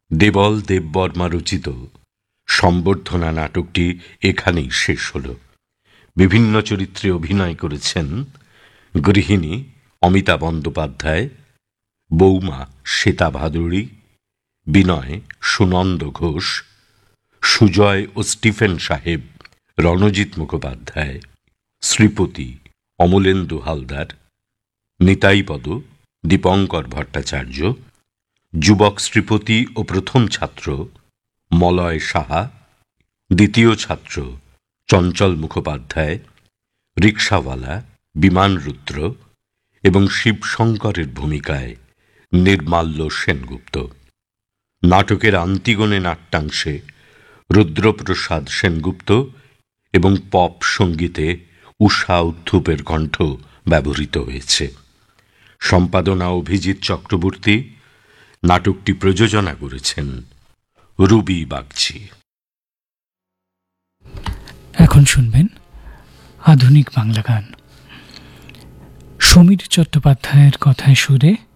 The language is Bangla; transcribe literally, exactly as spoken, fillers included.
দেবল দেববর্মা রচিত সম্বর্ধনা নাটকটি এখানেই শেষ হল। বিভিন্ন চরিত্রে অভিনয় করেছেন গৃহিণী অমিতা বন্দ্যোপাধ্যায়, বৌমা শ্বেতা ভাদুড়ী, বিনয় সুনন্দ ঘোষ, সুজয় ও স্টিফেন সাহেব রণজিৎ মুখোপাধ্যায়, শ্রীপতি অমলেন্দু হালদার, নিতাইপদ দীপঙ্কর ভট্টাচার্য, যুবক শ্রীপতি ও প্রথম ছাত্র মলয় সাহা, দ্বিতীয় ছাত্র চঞ্চল মুখোপাধ্যায়, রিকশাওয়ালা বিমান রুদ্র এবং শিবশঙ্করের ভূমিকায় নির্মাল্য সেনগুপ্ত। নাটকের আন্তিগণে নাট্যাংশে রুদ্রপ্রসাদ সেনগুপ্ত এবং পপ সঙ্গীতে ঊষা উত্থুপের কণ্ঠ ব্যবহৃত হয়েছে। সম্পাদনা অভিজিৎ চক্রবর্তী। নাটকটি প্রযোজনা করেছেন রুবি বাগচি। এখন শুনবেন আধুনিক বাংলা গান। সমীর চট্টোপাধ্যায়ের কথায় সুরে